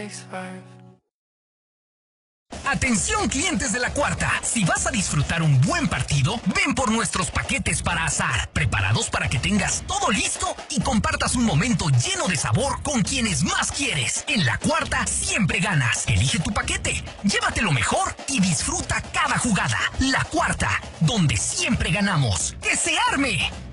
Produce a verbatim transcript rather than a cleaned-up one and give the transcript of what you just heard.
Atención clientes de La Cuarta, si vas a disfrutar un buen partido, ven por nuestros paquetes para asar, preparados para que tengas todo listo y compartas un momento lleno de sabor con quienes más quieres. En La Cuarta siempre ganas. Elige tu paquete, llévate lo mejor y disfruta cada jugada. La Cuarta, donde siempre ganamos. ¡Que se arme!